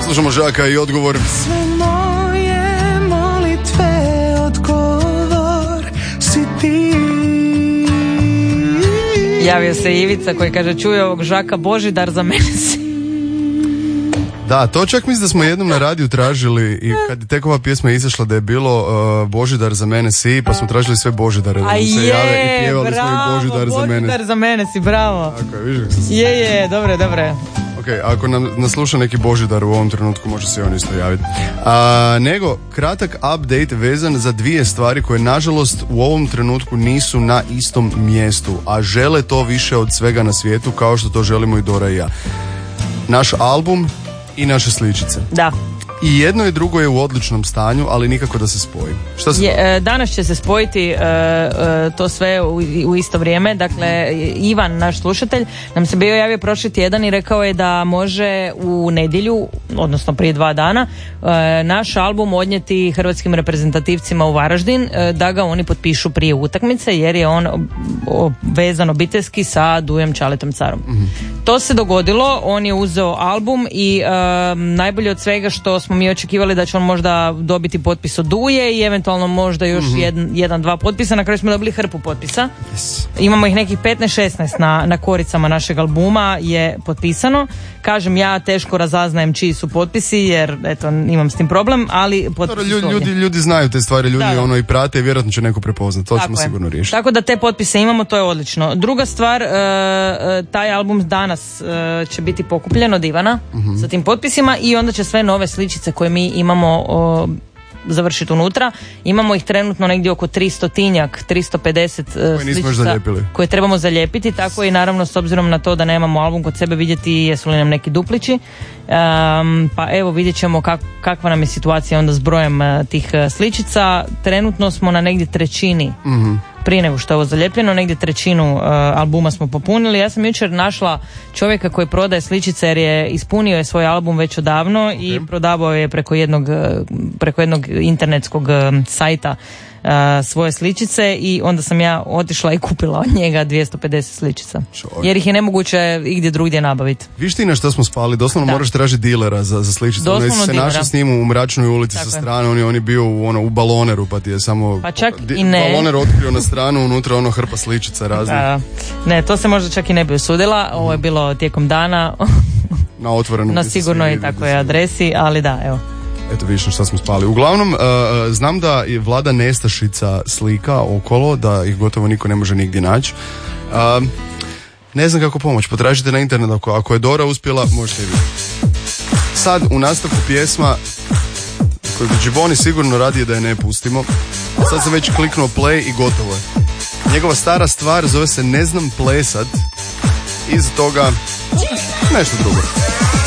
Slušamo Žaka i odgovor. Sve moje molitve odgovor si ti. Javio se Ivica koji kaže čuje ovog Žaka, Božidar za mene si. Da, to čak mislim da smo jednom na radiju tražili i kad je tek ova pjesma izašla da je bilo Božidar za mene si, pa smo tražili sve Božidare da nam se jave i pjevali smo im Božidar za mene. Božidar za mene si, bravo. Tako je, vidiš kako sam se... Je, dobre. Ok, ako nas sluša neki Božidar u ovom trenutku, može se on isto javiti. Nego, kratak update vezan za dvije stvari koje nažalost u ovom trenutku nisu na istom mjestu, a žele to više od svega na svijetu kao što to želimo i Dora i ja. Naš album i naše sličice. Da. I jedno i drugo je u odličnom stanju, ali nikako da se spoji. Šta se danas će se spojiti to sve u isto vrijeme. Dakle, Ivan, naš slušatelj, nam se bio javio prošli tjedan i rekao je da može u nedjelju, odnosno prije 2 dana, naš album odnijeti hrvatskim reprezentativcima u Varaždin, da ga oni potpišu prije utakmice, jer je on vezan obiteljski sa Dujem Čaletom Carom. Mm-hmm. To se dogodilo, on je uzeo album i najbolje od svega što smo mi očekivali da će on možda dobiti potpis od Duje i eventualno možda još 1-2 potpisa. Na kraju smo dobili hrpu potpisa. Yes. Imamo ih nekih 15-16 na koricama našeg albuma je potpisano. Kažem, ja teško razaznajem čiji su potpisi jer eto, imam s tim problem, ali potpisi ljudi znaju te stvari, ljudi ono i prate i vjerojatno će neko prepoznati. To ćemo sigurno riješiti. Tako da te potpise imamo, to je odlično. Druga stvar, taj album danas će biti pokupljen od Ivana sa tim potpisima i onda će sve nove sličice koje mi imamo završiti unutra. Imamo ih trenutno negdje oko 350 sličica koje trebamo zalijepiti, tako i naravno s obzirom na to da nemamo album kod sebe vidjeti jesu li nam neki duplići. Pa evo vidjet ćemo kakva nam je situacija onda s brojem tih sličica. Trenutno smo na negdje 1/3 prije nego što je ovo zalijepljeno, negdje 1/3 albuma smo popunili. Ja sam jučer našla čovjeka koji prodaje sličice jer je ispunio je svoj album već odavno i prodavao je preko jednog internetskog sajta svoje sličice i onda sam ja otišla i kupila od njega 250 sličica. Jer ih je nemoguće igdje drugdje nabaviti. Viš ti na što smo spali? Doslovno moraš tražiti dilera za sličice. Doslovno se našao s njim u mračnoj ulici sa strane, on je bio u baloneru pa ti je samo pa čak i ne. Baloner otkrio na stranu, unutra hrpa sličica raznih. Ne, to se možda čak i ne bi usudila. Ovo je bilo tijekom dana na otvorenom. Na sigurno i takvoj adresi, ali da, evo. Eto vidiš što smo spali. Uglavnom, znam da je vlada nestašica slika okolo, da ih gotovo niko ne može nigdje naći. Ne znam kako pomoći. Potražite na internetu. Ako je Dora uspjela, možete i vi. Sad, u nastavku pjesma koju bi Džiboni sigurno radije da je ne pustimo. Sad sam već kliknuo play i gotovo je. Njegova stara stvar zove se Ne znam plesat. Iz toga nešto drugo.